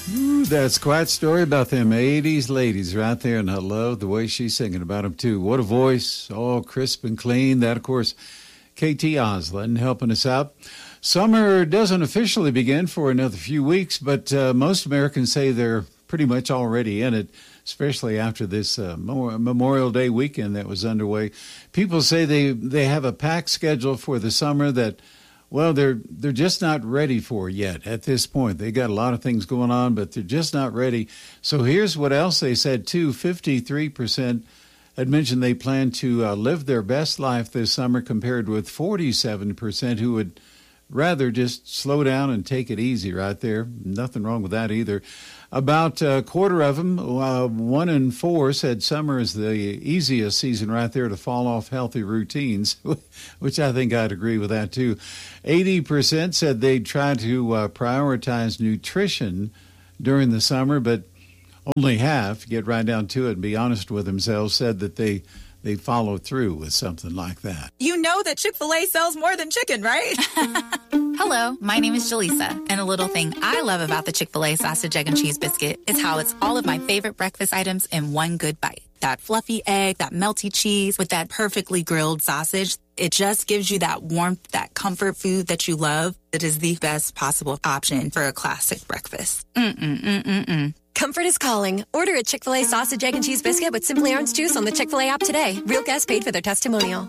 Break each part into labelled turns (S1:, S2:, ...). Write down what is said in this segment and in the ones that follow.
S1: Ooh, that's quite a story about them 80s ladies right there, and I love the way she's singing about them, too. What a voice, all crisp and clean. That, of course, KT Oslin helping us out. Summer doesn't officially begin for another few weeks, but most Americans say they're pretty much already in it, especially after this Memorial Day weekend that was underway. People say they have a packed schedule for the summer that, well, they're just not ready for yet at this point. They got a lot of things going on, but they're just not ready. So here's what else they said, too. 53% had mentioned they plan to live their best life this summer, compared with 47% who would rather just slow down and take it easy right there. Nothing wrong with that either. About a quarter of them, 1 in 4, said summer is the easiest season right there to fall off healthy routines, which I think I'd agree with that too. 80% said they'd try to prioritize nutrition during the summer, but only half, get right down to it and be honest with themselves, said that they follow through with something like that.
S2: You know that Chick-fil-A sells more than chicken, right?
S3: Hello, my name is Jaleesa, and a little thing I love about the Chick-fil-A sausage, egg, and cheese biscuit is how it's all of my favorite breakfast items in one good bite. That fluffy egg, that melty cheese with that perfectly grilled sausage. It just gives you that warmth, that comfort food that you love. It is the best possible option for a classic breakfast.
S4: Comfort is calling. Order a Chick-fil-A sausage, egg, and cheese biscuit with Simply Orange Juice on the Chick-fil-A app today. Real guests paid for their testimonial.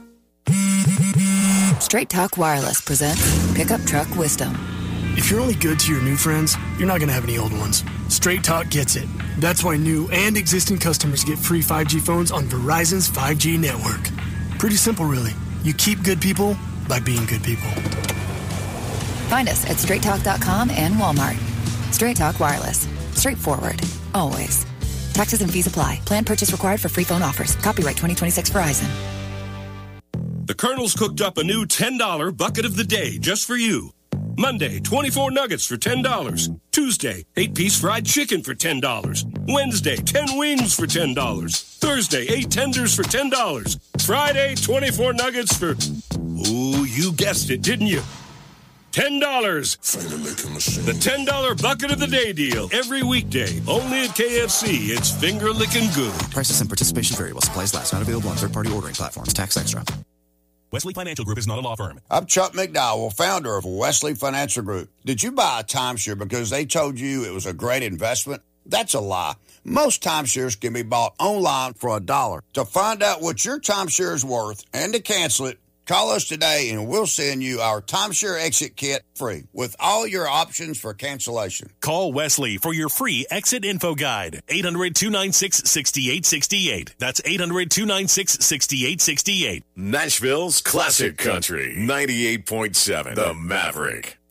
S5: Straight Talk Wireless presents Pickup Truck Wisdom.
S6: If you're only good to your new friends, you're not going to have any old ones. Straight Talk gets it. That's why new and existing customers get free 5G phones on Verizon's 5G network. Pretty simple, really. You keep good people by being good people.
S5: Find us at straighttalk.com and Walmart. Straight Talk Wireless. Straightforward. Always. Taxes and fees apply. Plan purchase required for free phone offers. Copyright 2026 Verizon.
S7: The Colonel's cooked up a new $10 bucket of the day just for you. Monday, 24 nuggets for $10. Tuesday, 8-piece fried chicken for $10. Wednesday, 10 wings for $10. Thursday, 8 tenders for $10. Friday, 24 nuggets for... Ooh, you guessed it, didn't you? $10. The $10 bucket of the day deal. Every weekday. Only at KFC. It's finger licking good.
S8: Prices and participation vary while supplies last. Not available on third-party ordering platforms. Tax extra.
S9: Wesley Financial Group is not a law firm.
S10: I'm Chuck McDowell, founder of Wesley Financial Group. Did you buy a timeshare because they told you it was a great investment? That's a lie. Most timeshares can be bought online for $1. To find out what your timeshare is worth and to cancel it, call us today and we'll send you our timeshare exit kit free with all your options for cancellation.
S9: Call Wesley for your free exit info guide. 800-296-6868. That's 800-296-6868.
S11: Nashville's classic country. 98.7. The Maverick.